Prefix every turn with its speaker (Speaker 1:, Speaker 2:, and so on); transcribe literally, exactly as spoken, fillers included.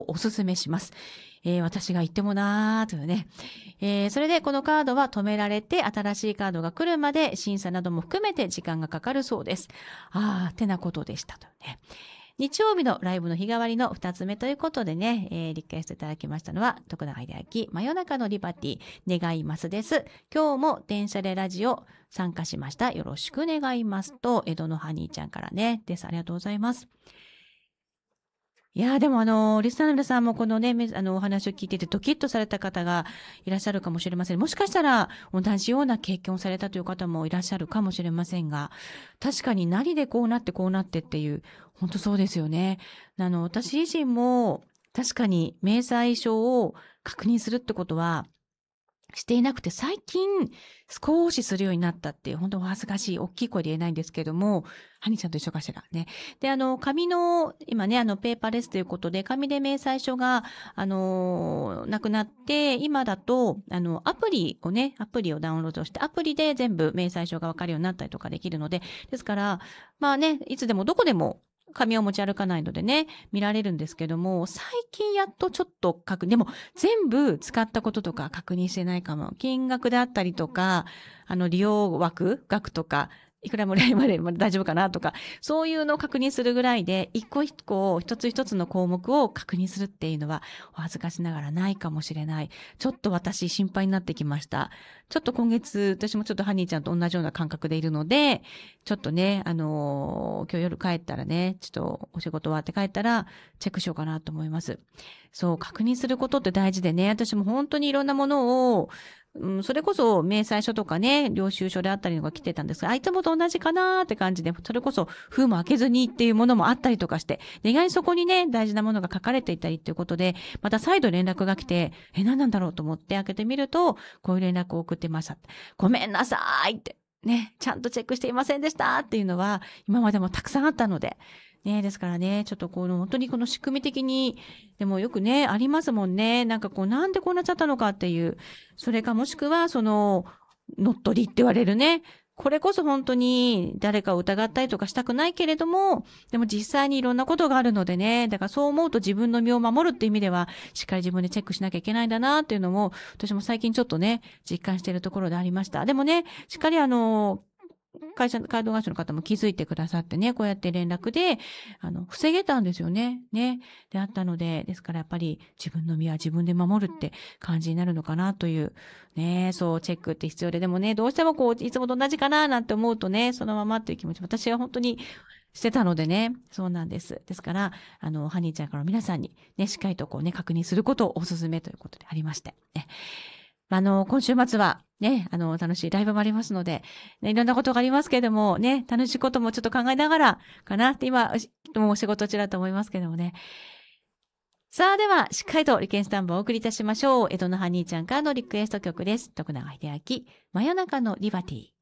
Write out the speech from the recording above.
Speaker 1: おすすめします。えー、私が言ってもなーというね。えー、それでこのカードは止められて新しいカードが来るまで審査なども含めて時間がかかるそうです。あー、てなことでしたとね。日曜日のライブの日替わりの二つ目ということでね、えー、リクエストいただきましたのは、徳永英明、真夜中のリバティ、願いますです。今日も電車でラジオ参加しました。よろしく願いますと、江戸のハニーちゃんからね、です。ありがとうございます。いやーでもあのーリスナーの皆さんもこのね、めあのお話を聞いててドキッとされた方がいらっしゃるかもしれません。もしかしたら同じような経験をされたという方もいらっしゃるかもしれませんが、確かに何でこうなってこうなってっていう、本当そうですよね。あの、私自身も確かに明細書を確認するってことはしていなくて、最近少しするようになったっていう、本当お恥ずかしい、大きい声で言えないんですけども、ハニーちゃんと一緒かしらね。で、あの、紙の、今ね、あの、ペーパーレスということで、紙で明細書が、あの、なくなって、今だと、あの、アプリをね、アプリをダウンロードして、アプリで全部明細書がわかるようになったりとかできるので、ですから、まあね、いつでもどこでも、紙を持ち歩かないのでね、見られるんですけども、最近やっとちょっと確認、でも全部使ったこととか確認してないかも。金額であったりとか、あの利用枠、額とか、いくらぐらいまで大丈夫かなとか、そういうのを確認するぐらいで、一個一個、一つ一つの項目を確認するっていうのは、お恥ずかしながらないかもしれない。ちょっと私心配になってきました。ちょっと今月、私もちょっとハニーちゃんと同じような感覚でいるので、ちょっとね、あのー今日夜帰ったらね、ちょっとお仕事終わって帰ったら、チェックしようかなと思います。そう、確認することって大事でね、私も本当にいろんなものを、うん、それこそ明細書とかね、領収書であったりのが来てたんですが、あいつもと同じかなーって感じで、それこそ封も開けずにっていうものもあったりとかして、で意外にそこにね、大事なものが書かれていたりっていうことで、また再度連絡が来て、え、何なんだろうと思って開けてみると、こういう連絡を送ってました。ごめんなさいって。ね、ちゃんとチェックしていませんでしたっていうのは、今までもたくさんあったので、ね、ですからね、ちょっとこの本当にこの仕組み的に、でもよくね、ありますもんね。なんかこう、なんでこうなっちゃったのかっていう。それかもしくは、その、乗っ取りって言われるね。これこそ本当に誰かを疑ったりとかしたくないけれども、でも実際にいろんなことがあるのでね、だからそう思うと自分の身を守るっていう意味では、しっかり自分でチェックしなきゃいけないんだなっていうのも、私も最近ちょっとね、実感しているところでありました。でもね、しっかりあの、会社、カード会社の方も気づいてくださってね、こうやって連絡で、あの、防げたんですよね。ね。であったので、ですからやっぱり自分の身は自分で守るって感じになるのかなという、ね、そう、チェックって必要で、でもね、どうしてもこう、いつもと同じかななんて思うとね、そのままっていう気持ち、私は本当にしてたのでね、そうなんです。ですから、あの、ハニーちゃんから皆さんにね、しっかりとこうね、確認することをお勧めということでありまして、ね。あの、今週末はね、あの、楽しいライブもありますので、ね、いろんなことがありますけれども、ね、楽しいこともちょっと考えながらかなって今、もうお仕事中だと思いますけどもね。さあ、では、しっかりとリクエストナンバーをお送りいたしましょう。江戸のハニーちゃんからのリクエスト曲です。徳永英明、真夜中のリバティ。